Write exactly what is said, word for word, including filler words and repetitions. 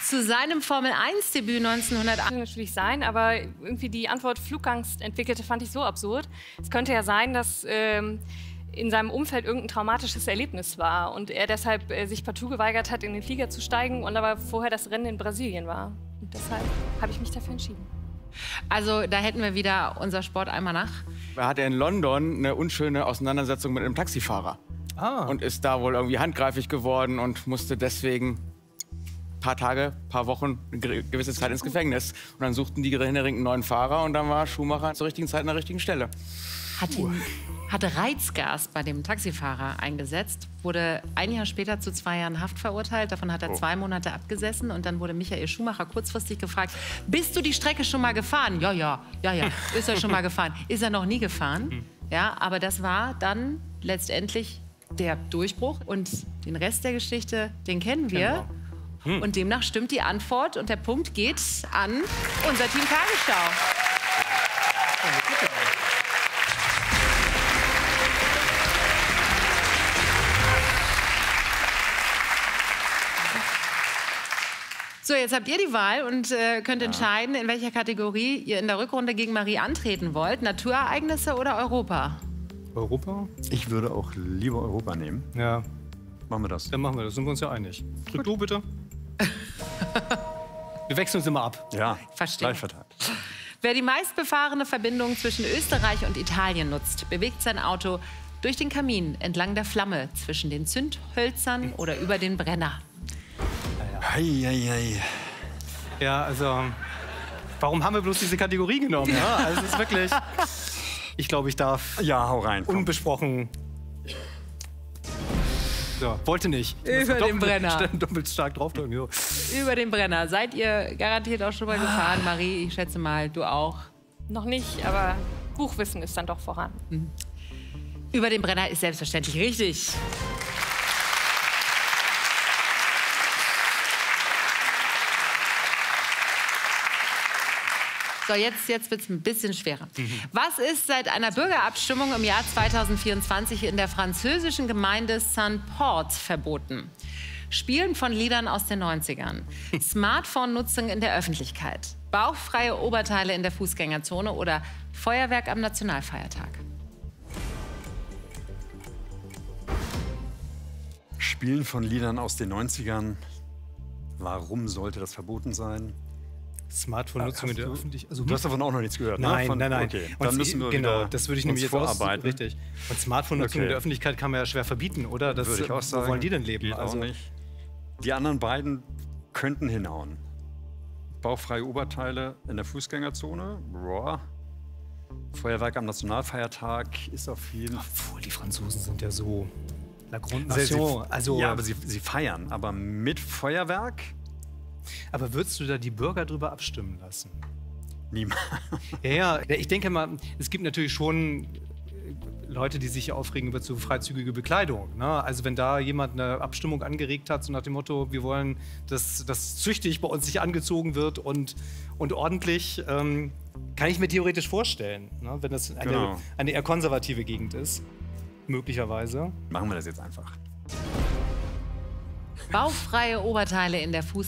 Zu seinem Formel eins Debüt neunzehnhundertacht. Das natürlich sein, aber irgendwie die Antwort Flugangst entwickelte, fand ich so absurd. Es könnte ja sein, dass ähm, in seinem Umfeld irgendein traumatisches Erlebnis war und er deshalb äh, sich partout geweigert hat, in den Flieger zu steigen und aber vorher das Rennen in Brasilien war. Und deshalb habe ich mich dafür entschieden. Also da hätten wir wieder unser Sportalmanach. Er hatte in London eine unschöne Auseinandersetzung mit einem Taxifahrer. Ah. Und ist da wohl irgendwie handgreiflich geworden und musste deswegen ein paar Tage, ein paar Wochen, eine gewisse Zeit ins Gefängnis. Und dann suchten die händeringend einen neuen Fahrer und dann war Schumacher zur richtigen Zeit an der richtigen Stelle. Hat ihn, hatte Reizgas bei dem Taxifahrer eingesetzt, wurde ein Jahr später zu zwei Jahren Haft verurteilt. Davon hat er zwei Monate abgesessen. Und dann wurde Michael Schumacher kurzfristig gefragt, bist du die Strecke schon mal gefahren? Ja, ja, ja, ja, ist er schon mal gefahren. Ist er noch nie gefahren? Ja, aber das war dann letztendlich der Durchbruch. Und den Rest der Geschichte, den kennen wir. Hm. Und demnach stimmt die Antwort. Und der Punkt geht an unser Team Tagesschau. So, jetzt habt ihr die Wahl und äh, könnt ja. entscheiden, in welcher Kategorie ihr in der Rückrunde gegen Marie antreten wollt. Naturereignisse oder Europa? Europa? Ich würde auch lieber Europa nehmen. Ja. Machen wir das. Dann machen wir das, sind wir uns ja einig. Drück du bitte. Wir wechseln uns immer ab. Ja, verstehe. Gleich verteilt. Wer die meistbefahrene Verbindung zwischen Österreich und Italien nutzt, bewegt sein Auto durch den Kamin entlang der Flamme, zwischen den Zündhölzern oder über den Brenner. Hei, hei, hei. Ja, also, warum haben wir bloß diese Kategorie genommen? Ja, also, es ist wirklich, ich glaube, ich darf ja, hau rein, komm. unbesprochen. So, wollte nicht. Über den Brenner. Doppelt stark draufdrücken. So. Über den Brenner. Seid ihr garantiert auch schon mal gefahren, Marie? Ich schätze mal, du auch. Noch nicht, aber Buchwissen ist dann doch vorhanden. Mhm. Über den Brenner ist selbstverständlich richtig. So, jetzt, jetzt wird es ein bisschen schwerer. Mhm. Was ist seit einer Bürgerabstimmung im Jahr zweitausendvierundzwanzig in der französischen Gemeinde Saint-Port verboten? Spielen von Liedern aus den neunzigern, Smartphone-Nutzung in der Öffentlichkeit, bauchfreie Oberteile in der Fußgängerzone oder Feuerwerk am Nationalfeiertag? Spielen von Liedern aus den neunzigern. Warum sollte das verboten sein? Smartphone-Nutzung in der Öffentlichkeit. Also, du hast davon auch noch nichts gehört, nein, ne? Von, nein, nein. Okay. Dann müssen wir genau, wieder das würde ich nämlich jetzt vorarbeiten. Richtig. Und Smartphone-Nutzung okay. in der Öffentlichkeit kann man ja schwer verbieten, oder? Das, würde ich auch sagen. Wo wollen die denn leben? Geht also auch nicht. Die anderen beiden könnten hinhauen. Bauchfreie Oberteile in der Fußgängerzone. Boah. Feuerwerk am Nationalfeiertag ist auf jeden Fall. Obwohl, die Franzosen sind ja so la grande Sie, nation. Also, ja, aber sie, sie feiern. Aber mit Feuerwerk? Aber würdest du da die Bürger drüber abstimmen lassen? Niemand. Ja, ja, ich denke mal, es gibt natürlich schon Leute, die sich aufregen über zu freizügige Bekleidung. Ne? Also wenn da jemand eine Abstimmung angeregt hat, so nach dem Motto, wir wollen, dass das züchtig bei uns nicht angezogen wird und, und ordentlich, ähm, kann ich mir theoretisch vorstellen, ne? Wenn das eine, genau. eine eher konservative Gegend ist, möglicherweise. Machen wir das jetzt einfach. Bauchfreie Oberteile in der Fuß